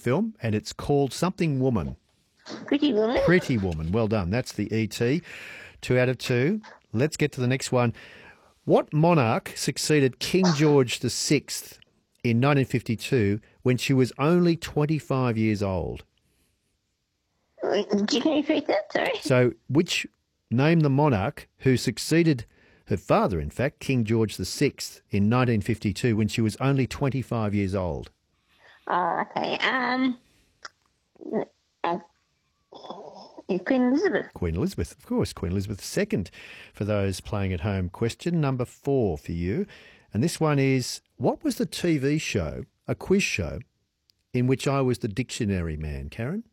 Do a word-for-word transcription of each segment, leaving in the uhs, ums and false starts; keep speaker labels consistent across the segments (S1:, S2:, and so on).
S1: film, and it's called Something Woman.
S2: Pretty Woman.
S1: Pretty Woman. Well done. That's the E T. Two out of two. Let's get to the next one. What monarch succeeded King George the Sixth in nineteen fifty-two when she was only twenty-five years old?
S2: Can you repeat that? Sorry.
S1: So, which name the monarch who succeeded her father, in fact, King George the Sixth, in nineteen fifty-two when she was only twenty-five years old?
S2: Oh, okay. Um, uh, Queen Elizabeth.
S1: Queen Elizabeth, of course. Queen Elizabeth the Second for those playing at home. Question number four for you. And this one is, what was the T V show, a quiz show, in which I was the dictionary man, Karen?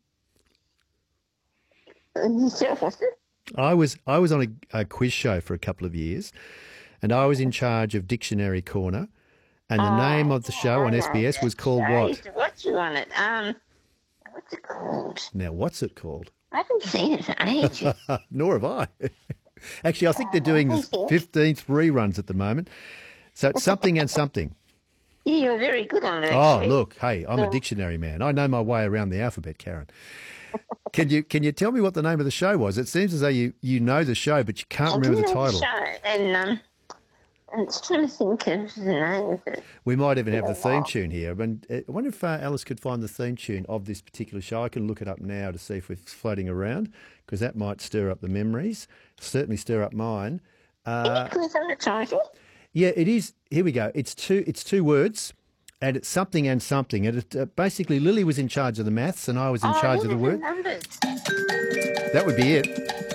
S2: Sarah Foster.
S1: I was I was on a, a quiz show for a couple of years, and I was in charge of Dictionary Corner, and the
S2: Oh,
S1: name of the show on
S2: I
S1: S B S
S2: like
S1: was
S2: that
S1: called
S2: show. I
S1: what?
S2: used to watch you on it. Um, what's it called?
S1: Now, what's it called?
S2: I haven't seen it for ages.
S1: Nor have I. Actually, I think they're doing the fifteenth reruns at the moment. So it's Something and Something.
S2: Yeah, you're very good on it.
S1: Oh,
S2: actually.
S1: look, hey, I'm a dictionary man. I know my way around the alphabet, Karen. Can you can you tell me what the name of the show was? It seems as though you, you know the show, but you can't
S2: I
S1: remember
S2: do
S1: the
S2: know
S1: title.
S2: Show, and um, I'm just trying to think of the name of it.
S1: We might even have the theme tune here. And I wonder if uh, Alice could find the theme tune of this particular show. I can look it up now to see if it's floating around, because that might stir up the memories, certainly stir up mine. Uh,
S2: Can you click on the title?
S1: yeah, it is. Here we go. It's two. It's two words, and it's Something and Something. And it, uh, basically, Lily was in charge of the maths, and I was in
S2: Oh,
S1: charge
S2: yeah,
S1: of the
S2: the
S1: word.
S2: numbers.
S1: That would be it.